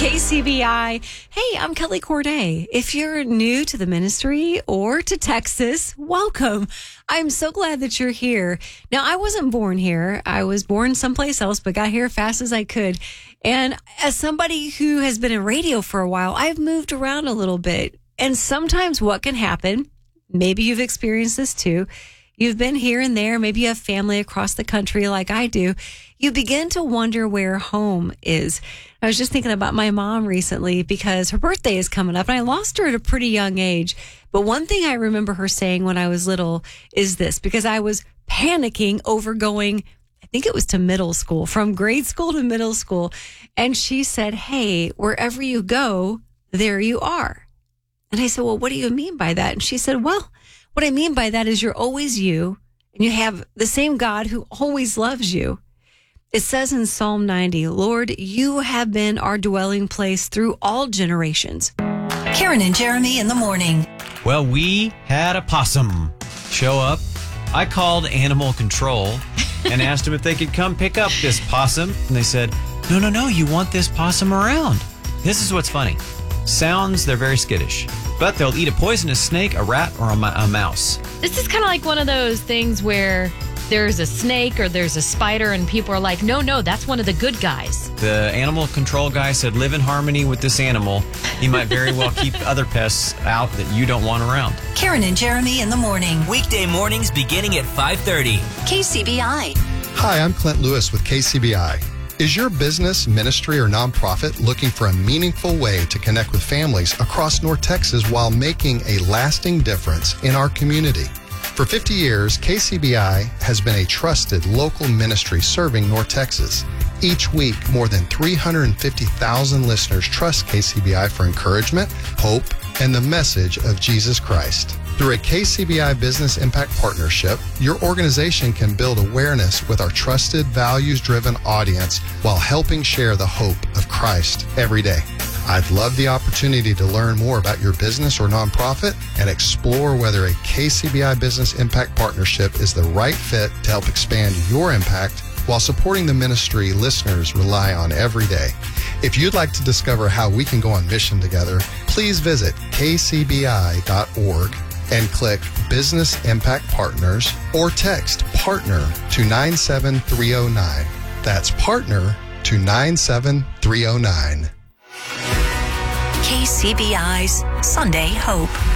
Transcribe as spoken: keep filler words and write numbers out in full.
K C B I. Hey, I'm Kelly Corday. If you're new to the ministry or to Texas, welcome. I'm so glad that you're here. Now, I wasn't born here. I was born someplace else, but got here fast as I could. And as somebody who has been in radio for a while, I've moved around a little bit. And sometimes what can happen, maybe you've experienced this too, you've been here and there, maybe you have family across the country like I do, you begin to wonder where home is. I was just thinking about my mom recently because her birthday is coming up and I lost her at a pretty young age. But one thing I remember her saying when I was little is this, because I was panicking over going, I think it was to middle school, from grade school to middle school. And she said, hey, wherever you go, there you are. And I said, well, what do you mean by that? And she said, well, what I mean by that is you're always you and you have the same God who always loves you. It says in Psalm ninety, Lord, you have been our dwelling place through all generations. Karen and Jeremy in the morning. Well, we had a possum show up. I called animal control and asked them if they could come pick up this possum. And they said, no, no, no, you want this possum around. This is what's funny. Sounds, they're very skittish, but they'll eat a poisonous snake, a rat, or a, m- a mouse. This is kind of like one of those things where there's a snake or there's a spider and people are like, no, no, that's one of the good guys. The animal control guy said, live in harmony with this animal. He might very well keep other pests out that you don't want around. Karen and Jeremy in the morning. Weekday mornings beginning at five thirty. K C B I. Hi, I'm Clint Lewis with K C B I. Is your business, ministry, or nonprofit looking for a meaningful way to connect with families across North Texas while making a lasting difference in our community? For fifty years, K C B I has been a trusted local ministry serving North Texas. Each week, more than three hundred fifty thousand listeners trust K C B I for encouragement, hope, and the message of Jesus Christ. Through a K C B I Business Impact Partnership, your organization can build awareness with our trusted, values-driven audience while helping share the hope of Christ every day. I'd love the opportunity to learn more about your business or nonprofit and explore whether a K C B I Business Impact Partnership is the right fit to help expand your impact while supporting the ministry listeners rely on every day. If you'd like to discover how we can go on mission together, please visit k c b i dot org and click Business Impact Partners or text PARTNER to nine seven three zero nine. That's PARTNER to nine seven three zero nine. K C B I's Sunday Hope.